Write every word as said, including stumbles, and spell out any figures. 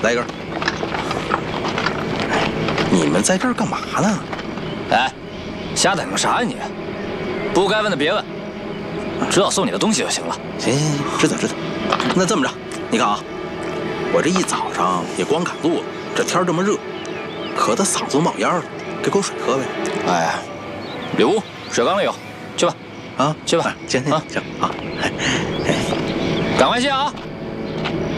来一根。你们在这儿干嘛呢？ 哎，瞎等个啥呀你？不该问的别问，知道送你的东西就行了。 行行行，知道知道。那这么着，你看啊，我这一早上也光赶路了，这天这么热，渴得嗓子冒烟了，给口水喝呗。 哎，里屋水缸里有，去吧。 啊， 去吧。 行行行啊， 赶快去啊！